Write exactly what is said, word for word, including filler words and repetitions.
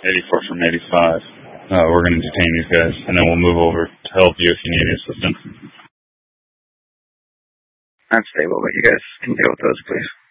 eighty-four from eighty-five. Uh, we're going to detain these guys, and then we'll move over to help you if you need any assistance. That's stable, but you guys can deal with those, please.